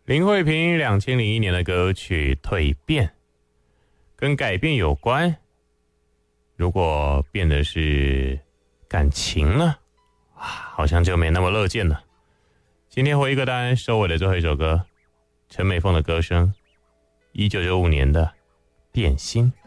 林慧萍2001年的歌曲《蜕变》，跟改变有关。如果变的是感情呢，好像就没那么乐见了。今天回忆歌单收尾的最后一首歌，陈美凤的歌声，1995年的《变心》。